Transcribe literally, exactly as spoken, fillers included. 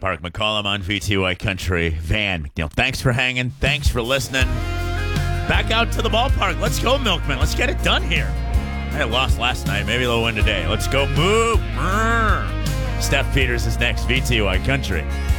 Park McCollum on V T Y Country. Van McNeil, thanks for hanging. Thanks for listening. Back out to the ballpark. Let's go, Milkman. Let's get it done here. I lost last night. Maybe they'll win today. Let's go move. Steph Peters is next. V T Y Country.